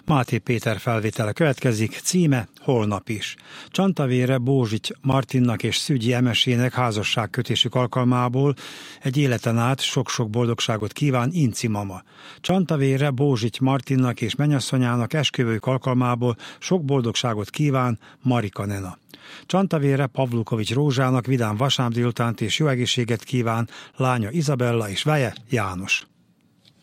Máté Péter felvétele következik, címe Holnap is. Csantavére Bózsity Martinnak és Szügyi Emesének házasságkötésük alkalmából egy életen át sok-sok boldogságot kíván Inci mama. Csantavére Bózsity Martinnak és mennyasszonyának esküvőjük alkalmából sok boldogságot kíván Marika nena. Csantavére Pavlukovics Rózsának vidám vasárnap délutánt és jó egészséget kíván lánya Izabella és veje János.